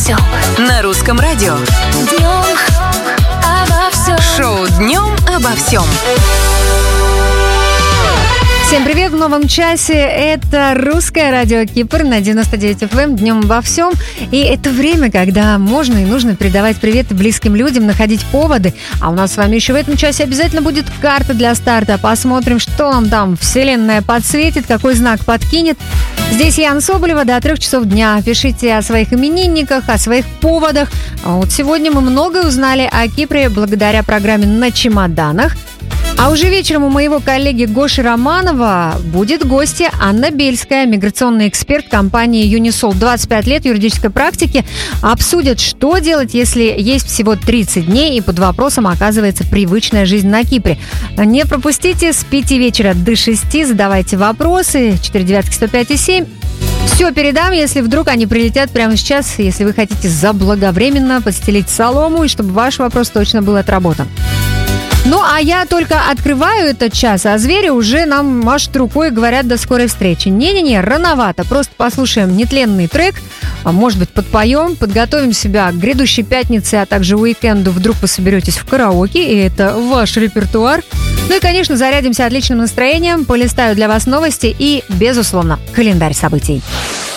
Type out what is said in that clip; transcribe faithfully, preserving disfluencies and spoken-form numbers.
всем. На русском радио. Днем обо всем. Шоу «Днем обо всем». Всем привет в новом часе. Это русское радио Кипр на девяносто девять эф эм «Днем обо всем». И это время, когда можно и нужно передавать привет близким людям, находить поводы. А у нас с вами еще в этом часе обязательно будет карта для старта. Посмотрим, что нам там вселенная подсветит, какой знак подкинет. Здесь Яна Соболева до трех часов дня. Пишите о своих именинниках, о своих поводах. А вот сегодня мы многое узнали о Кипре благодаря программе «На чемоданах». А уже вечером у моего коллеги Гоши Романова будет гостья Анна Бельская, миграционный эксперт компании Юнисол. двадцать пять лет юридической практики. Обсудят, что делать, если есть всего тридцать дней и под вопросом оказывается привычная жизнь на Кипре. Не пропустите, с пяти вечера до шести задавайте вопросы. четыре девятки сто пять и семь. Все передам, если вдруг они прилетят прямо сейчас, если вы хотите заблаговременно подстелить солому, и чтобы ваш вопрос точно был отработан. Ну, а я только открываю этот час, а звери уже нам машут рукой и говорят до скорой встречи. Не-не-не, рановато, просто послушаем нетленный трек, а может быть подпоем, подготовим себя к грядущей пятнице, а также уикенду. Вдруг вы соберетесь в караоке, и это ваш репертуар. Ну и, конечно, зарядимся отличным настроением, полистаю для вас новости и, безусловно, календарь событий.